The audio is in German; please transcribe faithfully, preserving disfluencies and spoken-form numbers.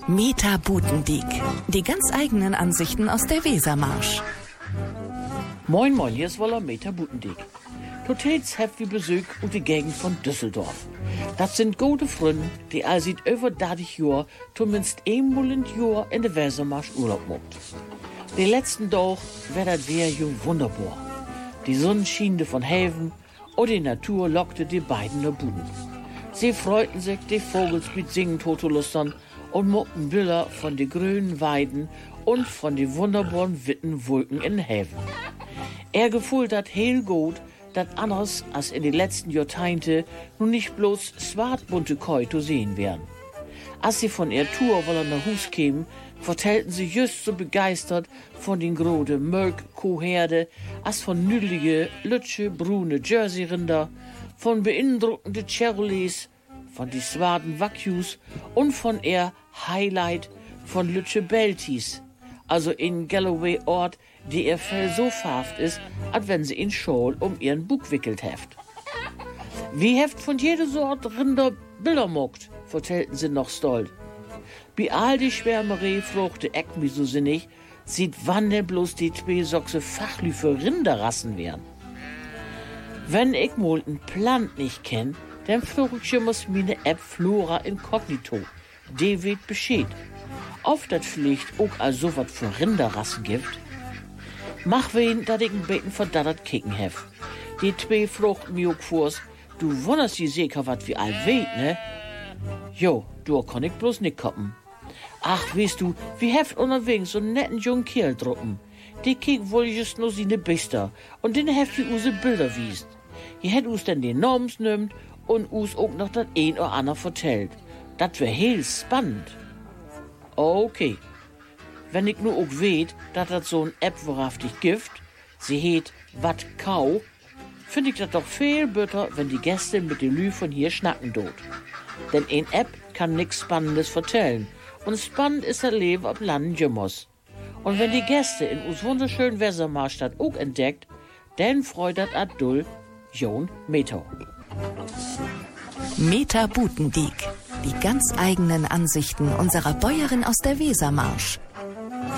Meta Butendiek. Die ganz eigenen Ansichten aus der Wesermarsch. Moin moin, hier ist Woller Meta Butendiek. Totets heft wie Besuch und die Gegend von Düsseldorf. Das sind gute Freunde, die all seit über dreißig Jahren zumindest einmal im Jahr in der Wesermarsch Urlaub macht. Die letzten Tag war das Wetter wunderbar. Die Sonne schien von Häfen und die Natur lockte die beiden nach Buden. Sie freuten sich, die Vogels mit Singen Totolustern und muckten Bilder von den grünen Weiden und von den wunderbaren witten Wolken in den Häfen. Er gefühl dat heel gut, dat anders als in den letzten Jahrzehnten nun nicht bloß swartbunte Koi zu sehen wären. Als sie von ihrer Tour wollen nach Hus kämen, vertellten sie just so begeistert von den grode Mölk-Kuhherde als von nüdlige, lütsche, brune Jersey-Rinder, von beeindruckende Chevrolets, von die swarten Wagyu und von ihr Highlight von lütsche Belties, also in Galloway Ort, die ihr Fell so farft ist, als wenn sie in Schal um ihren Bug wickelt heft. Wie heft von jeder Sort Rinder Bilder mockt, vertellten sie noch stolz. Bei all die Schwärmerei fruchte Eck mich so sinnig, sieht wann denn bloß die zwei Sochse Fachlü für Rinderrassen wären. Wenn ich mal ein Plant nicht kenn, dann frucht ich muss meine App Flora Incognito. Die wird Bescheid. Oft das vielleicht auch als so was für Rinderrassen gibt. Mach wen, dat ich ein Beten verdattert kicken hef. Die zwei fruchten mir auch vors, du wunderst die sicher wat wie all weet, ne? Jo, du kann ich bloß nicht koppen. Ach, weißt du, wie heft unterwegs so einen netten jungen Kerl drucken. Die kiek wohl just nur sie ne Bister und den heft wie use Bilder wiest. Hier hätt us denn den Normens nimmt und us auch noch dat ein oder ander vertellt. Dat wär heel spannend. Okay. Wenn ich nur auch weet, dat dat so ein App wahrhaftig Gift, sie heet Wat Kau, find ich dat doch viel besser, wenn die Gäste mit den Lü von hier schnacken dort. Denn ein App kann nix Spannendes vertellen. Und spannend ist das Leben ab Land Jimmers. Und wenn die Gäste in uns wunderschönen Wesermarsch das auch entdeckt, dann freut das Adul Jon Meto. Meta Butendiek. Die ganz eigenen Ansichten unserer Bäuerin aus der Wesermarsch.